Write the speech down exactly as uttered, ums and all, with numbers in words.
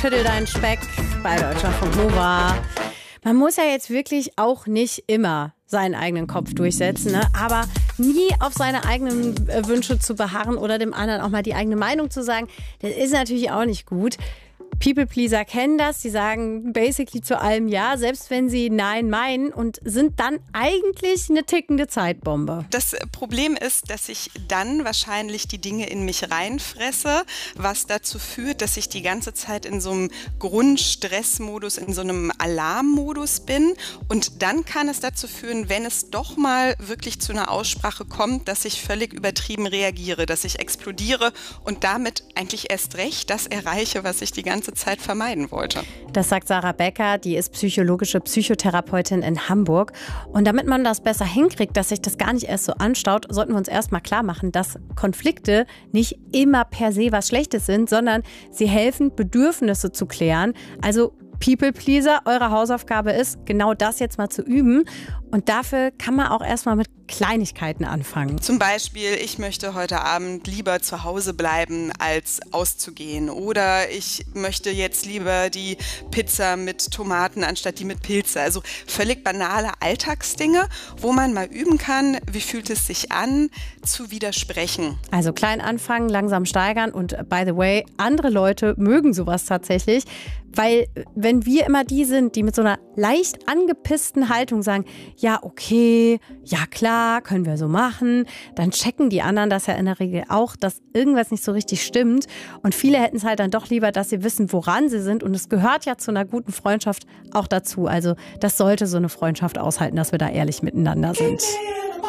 Schüttel deinen Speck bei Deutschlandfunk Nova. Man muss ja jetzt wirklich auch nicht immer seinen eigenen Kopf durchsetzen, ne? Aber nie auf seine eigenen äh, Wünsche zu beharren oder dem anderen auch mal die eigene Meinung zu sagen, das ist natürlich auch nicht gut. People-Pleaser kennen das, die sagen basically zu allem Ja, selbst wenn sie Nein meinen und sind dann eigentlich eine tickende Zeitbombe. Das Problem ist, dass ich dann wahrscheinlich die Dinge in mich reinfresse, was dazu führt, dass ich die ganze Zeit in so einem Grundstressmodus, in so einem Alarmmodus bin. Und dann kann es dazu führen, wenn es doch mal wirklich zu einer Aussprache kommt, dass ich völlig übertrieben reagiere, dass ich explodiere und damit eigentlich erst recht das erreiche, was ich die ganze Zeit vermeiden wollte. Das sagt Sarah Becker, die ist psychologische Psychotherapeutin in Hamburg. Und damit man das besser hinkriegt, dass sich das gar nicht erst so anstaut, sollten wir uns erstmal klar machen, dass Konflikte nicht immer per se was Schlechtes sind, sondern sie helfen, Bedürfnisse zu klären. Also People-Pleaser, eure Hausaufgabe ist, genau das jetzt mal zu üben. Und dafür kann man auch erstmal mit Kleinigkeiten anfangen. Zum Beispiel, ich möchte heute Abend lieber zu Hause bleiben, als auszugehen. Oder ich möchte jetzt lieber die Pizza mit Tomaten anstatt die mit Pilze. Also völlig banale Alltagsdinge, wo man mal üben kann, wie fühlt es sich an, zu widersprechen. Also klein anfangen, langsam steigern. Und by the way, andere Leute mögen sowas tatsächlich. Weil wenn wir immer die sind, die mit so einer leicht angepissten Haltung sagen, ja okay, ja klar, können wir so machen, dann checken die anderen das ja in der Regel auch, dass irgendwas nicht so richtig stimmt. Und viele hätten es halt dann doch lieber, dass sie wissen, woran sie sind. Und es gehört ja zu einer guten Freundschaft auch dazu. Also das sollte so eine Freundschaft aushalten, dass wir da ehrlich miteinander sind.